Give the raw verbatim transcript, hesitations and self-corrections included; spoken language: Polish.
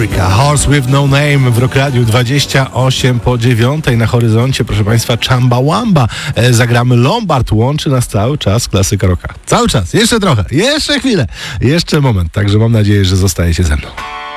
America, Horse with No Name w Rock Radiu dwadzieścia osiem po dziewiątej. Na horyzoncie, proszę Państwa, Chumbawamba. E, zagramy Lombard, łączy nas cały czas klasyka rocka. Cały czas, jeszcze trochę, jeszcze chwilę, jeszcze moment. Także mam nadzieję, że zostajecie ze mną.